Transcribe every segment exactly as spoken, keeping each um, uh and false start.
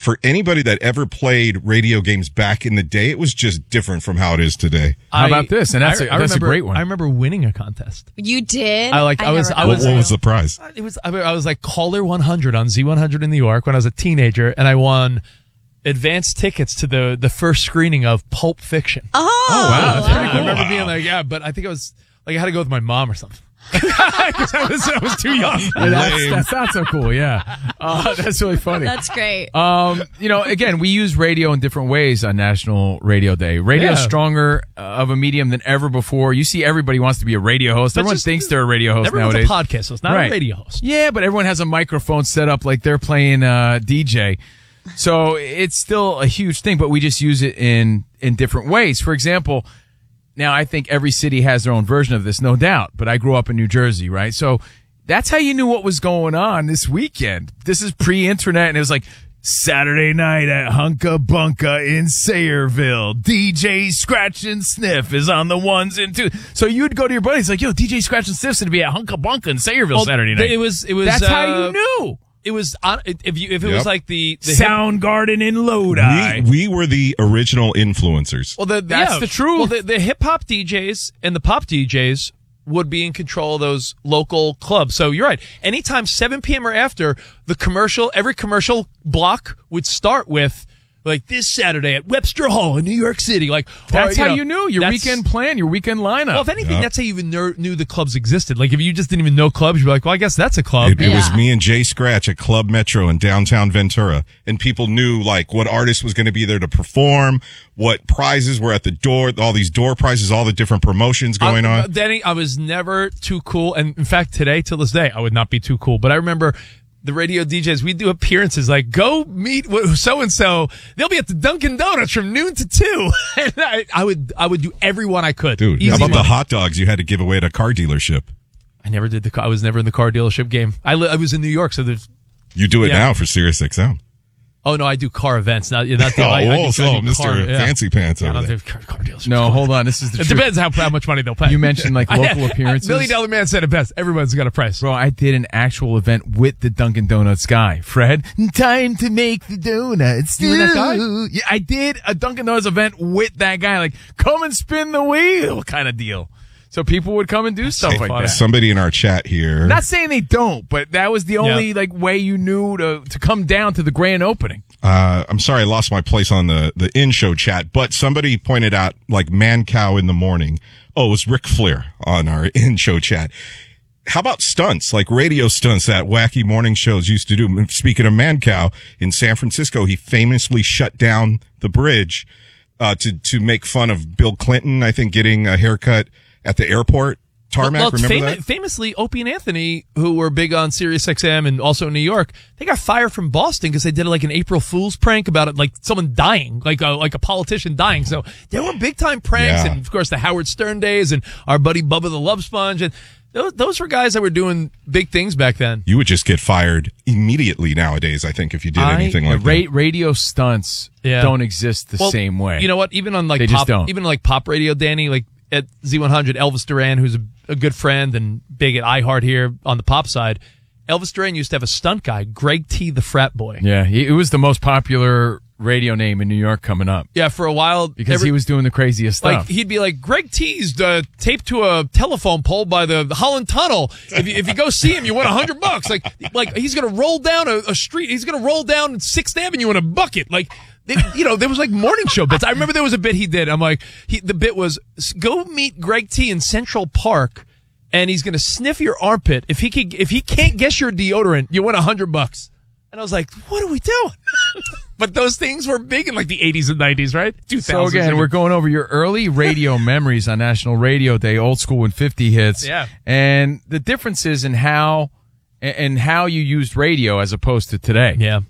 for anybody that ever played radio games back in the day, it was just different from how it is today. How about this? And that's, I, a, I that's remember, a great one. I remember winning a contest. You did? I like. I, I was. never I got was. What was the prize? It was. I, mean, I was like caller one hundred on Z one hundred in New York when I was a teenager, and I won advance tickets to the the first screening of Pulp Fiction. Oh, Oh, wow, that's pretty I cool. remember being like, yeah, but I think I was like, I had to go with my mom or something. Because I was, I was too young. Yeah, that's, that's not so cool, yeah. Uh, that's really funny. That's great. Um, you know, again, we use radio in different ways on National Radio Day. Radio is Yeah. stronger uh, of a medium than ever before. You see everybody wants to be a radio host. But Everyone just- thinks they're a radio host Everyone's nowadays. a podcast host, not Right. a radio host. Yeah, but everyone has a microphone set up like they're playing uh, D J. So it's still a huge thing, but we just use it in, in different ways. For example, now I think every city has their own version of this, no doubt, but I grew up in New Jersey, right? So that's how you knew what was going on this weekend. This is pre-internet, and it was like Saturday night at Hunka Bunka in Sayreville. D J Scratch and Sniff is on the ones and twos. So you'd go to your buddies like, yo, D J Scratch and Sniff's going to be at Hunka Bunka in Sayreville Well, Saturday night. It was. It was. That's uh, how you knew. It was on. If you if it Yep. was like the, the hip- Soundgarden in Lodi. We, we were the original influencers. well, the, That's yeah. the truth. Well, the, the hip hop D Js and the pop D Js would be in control of those local clubs. So you're right. Anytime seven p.m. or after, the commercial, every commercial block would start with like this Saturday at Webster Hall in New York City. Like That's or, how know, you knew your that's- weekend plan, your weekend lineup. Well, if anything, Yeah. that's how you even knew, knew the clubs existed. Like if you just didn't even know clubs, you'd be like, well, I guess that's a club. It, it was Yeah. me and Jay Scratch at Club Metro in downtown Ventura, and people knew like what artist was going to be there to perform, what prizes were at the door, all these door prizes, all the different promotions going I, on. Denny, I was never too cool. And in fact, today, till this day, I would not be too cool. But I remember the radio D Js, we do appearances like, go meet so-and-so. They'll be at the Dunkin' Donuts from noon to two. And I, I would I would do every one I could. Dude, Easy how about money. the hot dogs you had to give away at a car dealership? I never did the car. I was never in the car dealership game. I, li- I was in New York, so there's. You do it Yeah. now for Sirius X M. Oh, no, I do car events. Not, not the, Oh, I, I do, so I do Mister car, yeah. Fancy Pants I over don't there. do car, car dealerships. no, hold on. This is the It truth. depends how, how much money they'll pay. You mentioned like local appearances. Million Dollar Man said it best. Everyone's got a price. Bro, I did an actual event with the Dunkin' Donuts guy, Fred. Time to make the donuts. You were that guy? Yeah, I did a Dunkin' Donuts event with that guy. Like, come and spin the wheel kind of deal. So people would come and do stuff Hey, like that. somebody in our chat here. Not saying they don't, but that was the only Yeah. like way you knew to to come down to the grand opening. Uh, I'm sorry I lost my place on the, the in-show chat, but somebody pointed out, like, Man Cow in the morning. Oh, it was Ric Flair on our in-show chat. How about stunts, like radio stunts that wacky morning shows used to do? Speaking of Man Cow, in San Francisco, he famously shut down the bridge uh, to, to make fun of Bill Clinton, I think, getting a haircut at the airport. Tarmac, Well, remember fam- that? Famously, Opie and Anthony, who were big on Sirius X M and also in New York, they got fired from Boston because they did like an April Fool's prank about it, like someone dying, like a, like a politician dying. So there were big time pranks, Yeah. and of course the Howard Stern days, and our buddy Bubba the Love Sponge, and those, those were guys that were doing big things back then. You would just get fired immediately nowadays, I think, if you did I- anything like Ra- that. radio stunts Yeah. don't exist the Well, same way. You know what? Even on like They pop, just don't. even like pop radio, Danny, like at Z one hundred, Elvis Duran, who's a, a good friend and big at iHeart here on the pop side. Elvis Duran used to have a stunt guy, Greg T, the frat boy. Yeah, he, it was the most popular radio name in New York coming up Yeah, for a while because every- he was doing the craziest like stuff. he'd be like, Greg T's uh, taped to a telephone pole by the, the Holland Tunnel. If you, if you go see him, you win a hundred bucks. Like like he's gonna roll down a, a street. He's gonna roll down Sixth Avenue in a bucket. Like. They, you know, there was like morning show bits. I remember there was a bit he did. I'm like, he, the bit was, go meet Greg T in Central Park, and he's gonna sniff your armpit. If he can, if he can't guess your deodorant, you win a hundred bucks. And I was like, what are we doing? But those things were big in like the eighties and nineties, right? two thousands. So again, we're going over your early radio memories on National Radio Day, old school and fifty hits. Yeah. And the differences in how and how you used radio as opposed to today. Yeah.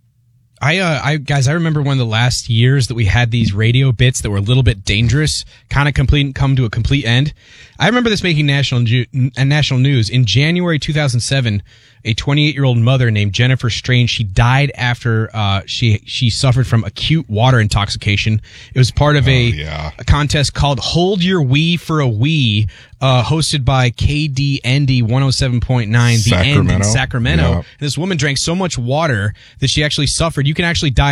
I, uh, I, guys, I remember one of the last years that we had these radio bits that were a little bit dangerous, kind of complete, come to a complete end. I remember this making national, ju- uh, national news. In January two thousand seven, a twenty-eight-year-old mother named Jennifer Strange, she died after, uh, she, she suffered from acute water intoxication. It was part of a, yeah. a contest called Hold Your Wee for a Wee, uh, hosted by K D N D one oh seven point nine, The End in Sacramento. Sacramento. Yeah. And this woman drank so much water that she actually suffered. You can actually die